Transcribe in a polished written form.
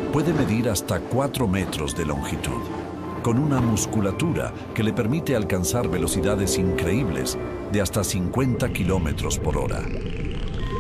Puede medir hasta 4 metros de longitud, con una musculatura que le permite alcanzar velocidades increíbles de hasta 50 kilómetros por hora.